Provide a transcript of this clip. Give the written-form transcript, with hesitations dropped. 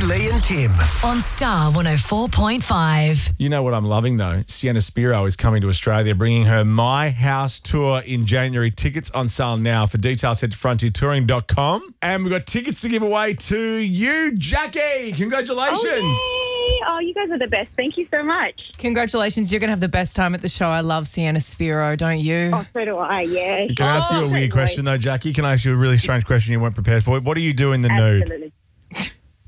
Lee and Tim. On Star 104.5. You know what I'm loving, though? Sienna Spiro is coming to Australia, bringing her My House tour in January. Tickets on sale now. For details, head to frontiertouring.com. And we've got tickets to give away to you, Jackie. Congratulations. Oh, you guys are the best. Thank you so much. Congratulations. You're going to have the best time at the show. I love Sienna Spiro, don't you? Oh, so do I, yeah. Can I ask you a weird question, though, Jackie? Can I ask you a really strange question you weren't prepared for? What do you do in the nude? Absolutely.